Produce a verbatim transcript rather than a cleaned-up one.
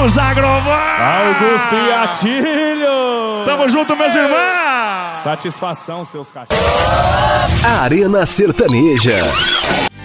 Vamos, Agrovar! Augusto e Atílio! Tamo junto, meus irmãos! Satisfação, seus cachorros. Arena Sertaneja.